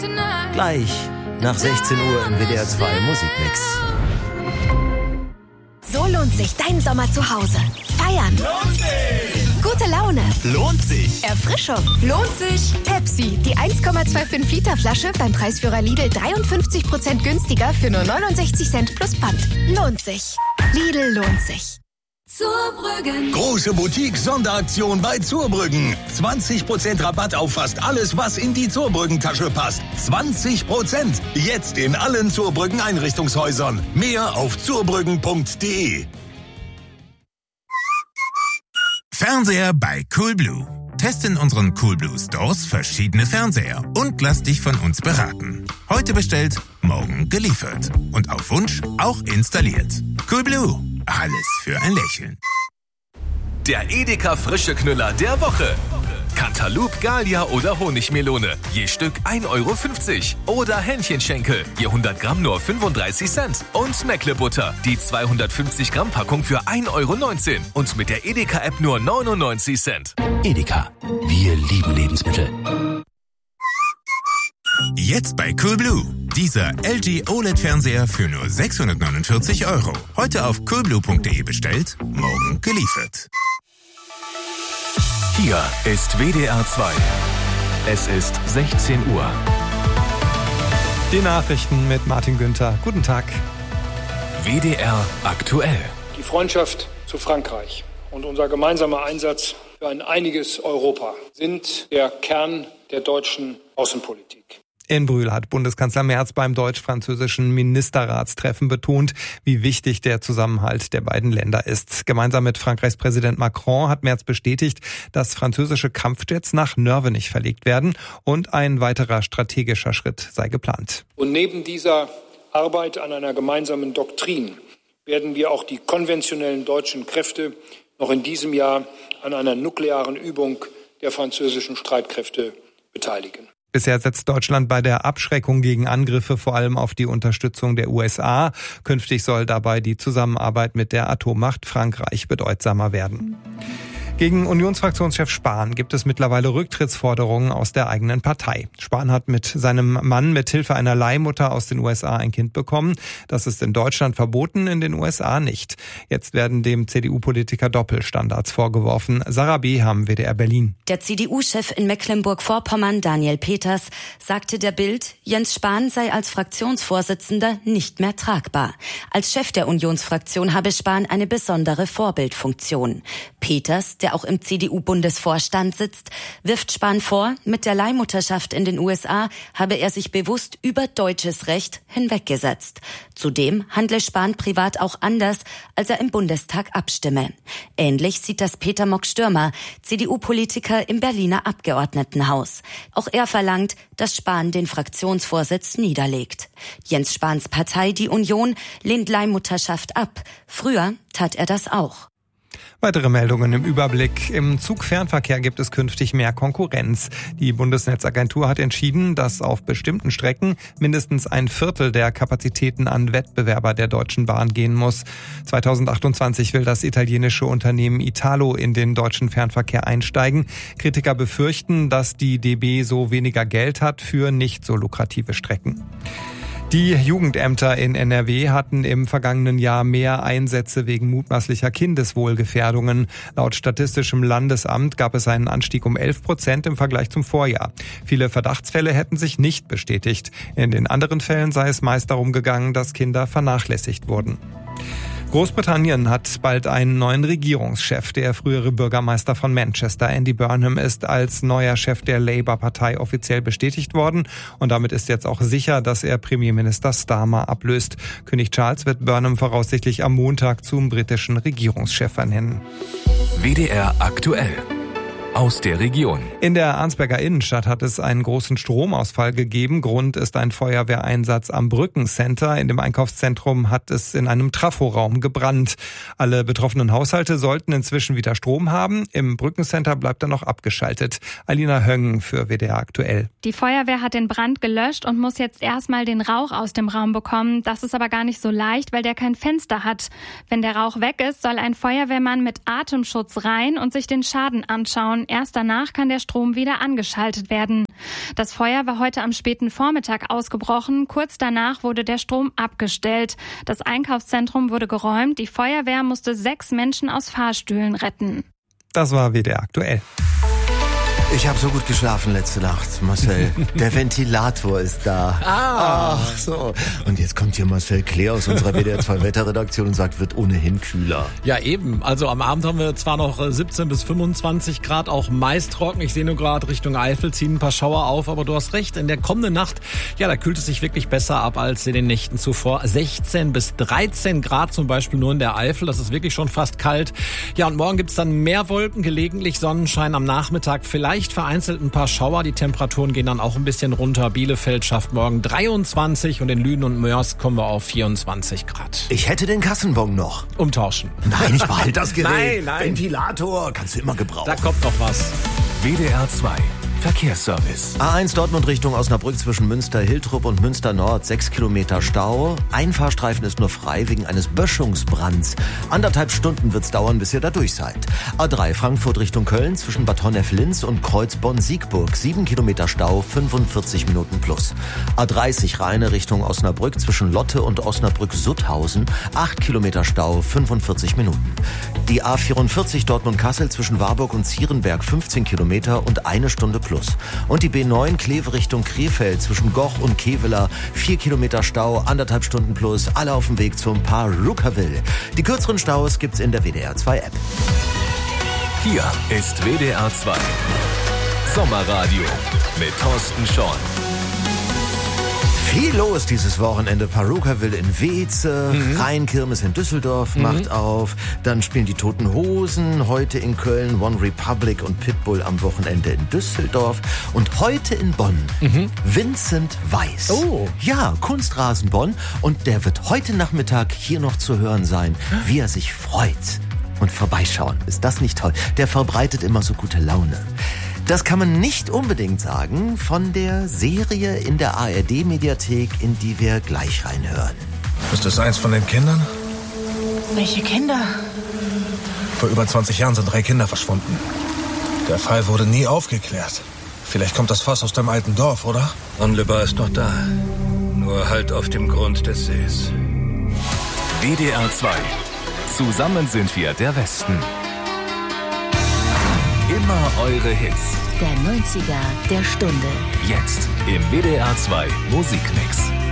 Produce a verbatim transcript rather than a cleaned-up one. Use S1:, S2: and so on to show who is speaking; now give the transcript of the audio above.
S1: Gleich nach sechzehn Uhr im W D R zwei Musikmix.
S2: So lohnt sich dein Sommer zu Hause. Feiern.
S3: Lohnt sich.
S2: Gute Laune.
S3: Lohnt sich.
S2: Erfrischung. Lohnt sich. Pepsi, die eins Komma fünfundzwanzig Liter Flasche beim Preisführer Lidl dreiundfünfzig Prozent günstiger für nur neunundsechzig Cent plus Pfand. Lohnt sich. Lidl lohnt sich.
S4: Zurbrüggen.
S5: Große Boutique-Sonderaktion bei Zurbrüggen. zwanzig Prozent Rabatt auf fast alles, was in die Zurbrüggen-Tasche passt. zwanzig Prozent. Jetzt in allen Zurbrüggen-Einrichtungshäusern. Mehr auf zurbrüggen punkt de.
S6: Fernseher bei Coolblue. Test in unseren Coolblue Stores verschiedene Fernseher und lass dich von uns beraten. Heute bestellt, morgen geliefert. Und auf Wunsch auch installiert. Coolblue. Alles für ein Lächeln.
S7: Der Edeka frische Knüller der Woche. Cantaloupe, Gallia oder Honigmelone. Je Stück ein Euro fünfzig. Oder Hähnchenschenkel. Je hundert Gramm nur fünfunddreißig Cent. Und Meckle-Butter. Die zweihundertfünfzig Gramm Packung für ein Euro neunzehn. Und mit der Edeka-App nur neunundneunzig Cent.
S1: Edeka. Wir lieben Lebensmittel.
S6: Jetzt bei Coolblue. Dieser L G O L E D-Fernseher für nur sechshundertneunundvierzig Euro. Heute auf coolblue punkt de bestellt, morgen geliefert.
S7: Hier ist W D R zwei. Es ist sechzehn Uhr.
S8: Die Nachrichten mit Martin Günther. Guten Tag.
S7: W D R aktuell.
S9: Die Freundschaft zu Frankreich und unser gemeinsamer Einsatz für ein einiges Europa sind der Kern der deutschen Außenpolitik.
S8: In Brühl hat Bundeskanzler Merz beim deutsch-französischen Ministerratstreffen betont, wie wichtig der Zusammenhalt der beiden Länder ist. Gemeinsam mit Frankreichs Präsident Macron hat Merz bestätigt, dass französische Kampfjets nach Nörvenich verlegt werden und ein weiterer strategischer Schritt sei geplant.
S9: Und neben dieser Arbeit an einer gemeinsamen Doktrin werden wir auch die konventionellen deutschen Kräfte noch in diesem Jahr an einer nuklearen Übung der französischen Streitkräfte beteiligen.
S8: Bisher setzt Deutschland bei der Abschreckung gegen Angriffe vor allem auf die Unterstützung der U S A. Künftig soll dabei die Zusammenarbeit mit der Atommacht Frankreich bedeutsamer werden. Gegen Unionsfraktionschef Spahn gibt es mittlerweile Rücktrittsforderungen aus der eigenen Partei. Spahn hat mit seinem Mann mit Hilfe einer Leihmutter aus den U S A ein Kind bekommen. Das ist in Deutschland verboten, in den U S A nicht. Jetzt werden dem C D U-Politiker Doppelstandards vorgeworfen. Sarah Beham, W D R Berlin.
S10: Der C D U-Chef in Mecklenburg-Vorpommern, Daniel Peters, sagte der Bild, Jens Spahn sei als Fraktionsvorsitzender nicht mehr tragbar. Als Chef der Unionsfraktion habe Spahn eine besondere Vorbildfunktion. Peters, der auch im C D U-Bundesvorstand sitzt, wirft Spahn vor, mit der Leihmutterschaft in den U S A habe er sich bewusst über deutsches Recht hinweggesetzt. Zudem handle Spahn privat auch anders, als er im Bundestag abstimme. Ähnlich sieht das Peter Mock-Stürmer, C D U-Politiker im Berliner Abgeordnetenhaus. Auch er verlangt, dass Spahn den Fraktionsvorsitz niederlegt. Jens Spahns Partei, die Union, lehnt Leihmutterschaft ab. Früher tat er das auch.
S8: Weitere Meldungen im Überblick. Im Zugfernverkehr gibt es künftig mehr Konkurrenz. Die Bundesnetzagentur hat entschieden, dass auf bestimmten Strecken mindestens ein Viertel der Kapazitäten an Wettbewerber der Deutschen Bahn gehen muss. zweitausendachtundzwanzig will das italienische Unternehmen Italo in den deutschen Fernverkehr einsteigen. Kritiker befürchten, dass die D B so weniger Geld hat für nicht so lukrative Strecken. Die Jugendämter in N R W hatten im vergangenen Jahr mehr Einsätze wegen mutmaßlicher Kindeswohlgefährdungen. Laut Statistischem Landesamt gab es einen Anstieg um elf Prozent im Vergleich zum Vorjahr. Viele Verdachtsfälle hätten sich nicht bestätigt. In den anderen Fällen sei es meist darum gegangen, dass Kinder vernachlässigt wurden. Großbritannien hat bald einen neuen Regierungschef. Der frühere Bürgermeister von Manchester, Andy Burnham, ist als neuer Chef der Labour-Partei offiziell bestätigt worden. Und damit ist jetzt auch sicher, dass er Premierminister Starmer ablöst. König Charles wird Burnham voraussichtlich am Montag zum britischen Regierungschef ernennen.
S7: W D R aktuell. Aus der Region.
S8: In der Arnsberger Innenstadt hat es einen großen Stromausfall gegeben. Grund ist ein Feuerwehreinsatz am Brückencenter. In dem Einkaufszentrum hat es in einem Traforaum gebrannt. Alle betroffenen Haushalte sollten inzwischen wieder Strom haben. Im Brückencenter bleibt er noch abgeschaltet. Alina Höng für W D R aktuell.
S11: Die Feuerwehr hat den Brand gelöscht und muss jetzt erstmal den Rauch aus dem Raum bekommen. Das ist aber gar nicht so leicht, weil der kein Fenster hat. Wenn der Rauch weg ist, soll ein Feuerwehrmann mit Atemschutz rein und sich den Schaden anschauen. und erst danach kann der Strom wieder angeschaltet werden. Das Feuer war heute am späten Vormittag ausgebrochen. Kurz danach wurde der Strom abgestellt. Das Einkaufszentrum wurde geräumt. Die Feuerwehr musste sechs Menschen aus Fahrstühlen retten.
S8: Das war W D R aktuell.
S1: Ich habe so gut geschlafen letzte Nacht, Marcel. Der Ventilator ist da.
S12: Ah.
S1: Ach so. Und jetzt kommt hier Marcel Kleer aus unserer W D R zwei Wetterredaktion und sagt, wird ohnehin kühler.
S12: Ja, eben. Also am Abend haben wir zwar noch siebzehn bis fünfundzwanzig Grad, auch meist trocken. Ich sehe nur gerade Richtung Eifel ziehen ein paar Schauer auf, aber du hast recht. In der kommenden Nacht, ja, da kühlt es sich wirklich besser ab als in den Nächten zuvor. sechzehn bis dreizehn Grad zum Beispiel nur in der Eifel. Das ist wirklich schon fast kalt. Ja, und morgen gibt's dann mehr Wolken, gelegentlich Sonnenschein am Nachmittag. Vielleicht vereinzelt ein paar Schauer. Die Temperaturen gehen dann auch ein bisschen runter. Bielefeld schafft morgen dreiundzwanzig und in Lünen und Mörs kommen wir auf vierundzwanzig Grad.
S1: Ich hätte den Kassenbon noch.
S12: Umtauschen.
S1: Nein, ich behalte das Gerät.
S12: Nein, nein.
S1: Ventilator kannst du immer gebrauchen.
S12: Da kommt noch was.
S7: W D R zwei Verkehrsservice.
S1: A eins Dortmund Richtung Osnabrück zwischen Münster-Hiltrup und Münster-Nord, sechs Kilometer Stau. Ein Fahrstreifen ist nur frei wegen eines Böschungsbrands. Anderthalb Stunden wird's dauern, bis ihr da durch seid. A drei Frankfurt Richtung Köln zwischen Bad Honnef-Linz und Kreuzbonn-Siegburg, sieben Kilometer Stau, fünfundvierzig Minuten plus. A dreißig Rheine Richtung Osnabrück zwischen Lotte und Osnabrück-Sutthausen, acht Kilometer Stau, fünfundvierzig Minuten. Die A vierundvierzig Dortmund-Kassel zwischen Warburg und Zierenberg, fünfzehn Kilometer und eine Stunde plus. Und die B neun Kleve Richtung Krefeld zwischen Goch und Kevela, vier Kilometer Stau, anderthalb Stunden plus, alle auf dem Weg zum Paaruckerville. Die kürzeren Staus gibt's in der W D R zwei App.
S7: Hier ist W D R zwei Sommerradio mit Thorsten Schorn.
S1: Viel los dieses Wochenende. Paaruckerville in Weeze, mhm. Rheinkirmes in Düsseldorf mhm. macht auf. Dann spielen die Toten Hosen, heute in Köln, One Republic und Pitbull am Wochenende in Düsseldorf. Und heute in Bonn, mhm. Vincent Weiss.
S12: Oh.
S1: Ja, Kunstrasen Bonn. Und der wird heute Nachmittag hier noch zu hören sein, wie er sich freut. Und vorbeischauen. Ist das nicht toll? Der verbreitet immer so gute Laune. Das kann man nicht unbedingt sagen von der Serie in der A R D-Mediathek, in die wir gleich reinhören.
S13: Ist das eins von den Kindern?
S14: Welche Kinder?
S13: Vor über zwanzig Jahren sind drei Kinder verschwunden. Der Fall wurde nie aufgeklärt. Vielleicht kommt das Fass aus dem alten Dorf, oder?
S15: Unlöbar ist noch da. Nur halt auf dem Grund des Sees.
S7: W D R zwei. Zusammen sind wir der Westen. Immer eure Hits.
S16: Der neunziger der Stunde.
S7: Jetzt im W D R zwei Musikmix.